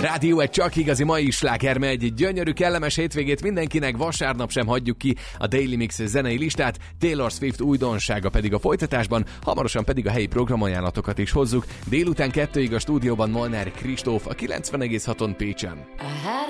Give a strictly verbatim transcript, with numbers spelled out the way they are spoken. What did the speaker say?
Rádió egy csak igazi mai sláger megy. Gyönyörű, kellemes hétvégét mindenkinek, vasárnap sem hagyjuk ki a Daily Mix zenei listát, Taylor Swift újdonsága pedig a folytatásban, hamarosan pedig a helyi programajánlatokat is hozzuk. Délután kettőig a stúdióban Molnár Kristóf, a kilencven egész haton Pécsen.